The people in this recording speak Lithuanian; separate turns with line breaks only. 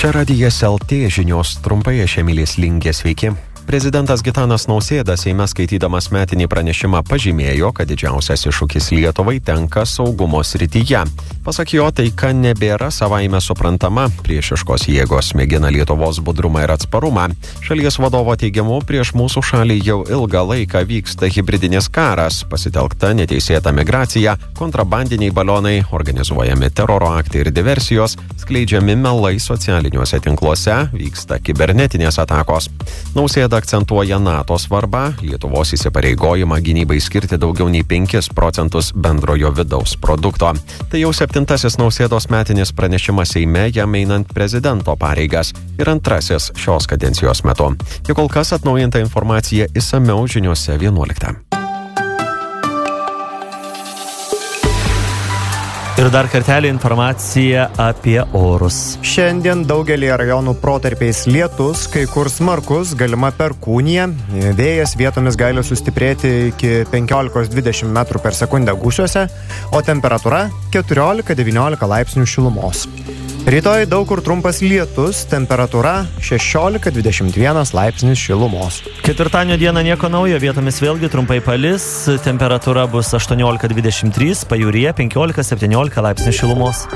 Čia Radijas LT žinios trumpai, aš Emilis Lingė, sveiki. Prezidentas Gitanas Nausėda Seime skaitydamas metinį pranešimą pažymėjo, kad didžiausias iššūkis Lietuvai tenka saugumo srityje. Pasak jo, taika nebėra savaime suprantama, priešiškos jėgos mėgina Lietuvos budrumą ir atsparumą. Šalies vadovo teigimu, prieš mūsų šalį jau ilgą laiką vyksta hibridinis karas, pasitelkta neteisėta migracija, kontrabandiniai balionai, organizuojami teroro aktai ir diversijos, skleidžiami melai socialiniuose tinkluose, vyksta kibernetinės atakos. Nausėda akcentuoja NATO svarbą, Lietuvos įsipareigojimą gynybai skirti daugiau nei 5% bendrojo vidaus produkto. Tai jau 7. Nausėdos metinis pranešimas Seime jam einant prezidento pareigas ir 2. šios kadencijos metu. Jau kol kas atnaujinta informacija išsamiau žiniose 11.
Ir dar kartelį informacija apie orus.
Šiandien daugelį rajonų protarpiais lietus, kai kur smarkus, galima perkūnija. Vėjas vietomis gali sustiprėti iki 15-20 metrų per sekundę gūsiuose, o temperatūra 14-19 laipsnių šilumos. Rytoj daug kur trumpas lietus, temperatūra 16-21 laipsnis šilumos.
Ketvirtadienio dieną nieko naujo, vietomis vėlgi trumpai palis, temperatūra bus 18-23, pajūryje 15-17 laipsnių šilumos.